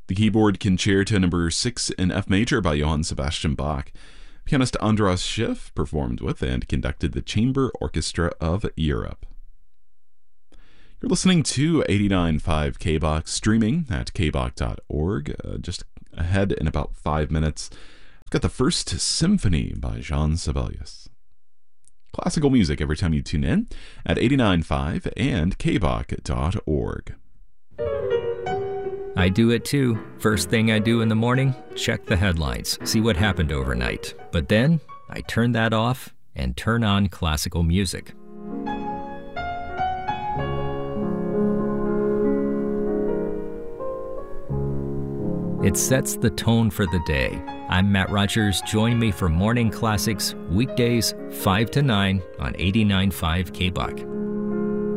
The keyboard concerto number 6 in F major by Johann Sebastian Bach. Pianist Andras Schiff performed with and conducted the Chamber Orchestra of Europe. You're listening to 89.5 KBOK, streaming at kbok.org. Just ahead in about 5 minutes, I've got the First Symphony by Jean Sibelius. Classical music every time you tune in at 89.5 and kbok.org. I do it too. First thing I do in the morning, check the headlines, see what happened overnight. But then I turn that off and turn on classical music. It sets the tone for the day. I'm Matt Rogers. Join me for Morning Classics, weekdays 5 to 9 on 89.5 KBOK.